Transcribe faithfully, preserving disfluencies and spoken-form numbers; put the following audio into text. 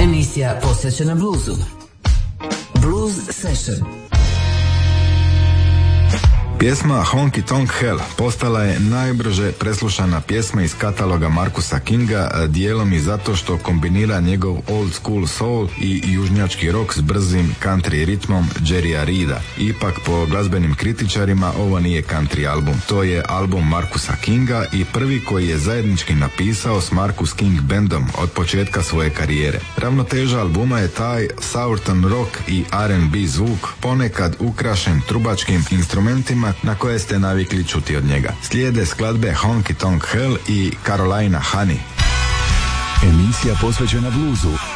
Emisija posvećena bluzu. Blues Session. Pjesma Honky Tonk Hell postala je najbrže preslušana pjesma iz kataloga Marcusa Kinga, dijelom i zato što kombinira njegov old school soul i južnjački rock s brzim country ritmom Jerrya Reeda. Ipak po glazbenim kritičarima ovo nije country album, to je album Marcusa Kinga i prvi koji je zajednički napisao s Marcus King Bandom od početka svoje karijere. Ravnoteža albuma je taj Southern rock i R and B zvuk, ponekad ukrašen trubačkim instrumentima na koje ste navikli čuti od njega. Slijede skladbe Honky Tonk Hell i Carolina Honey. Emisija posvećena bluzu.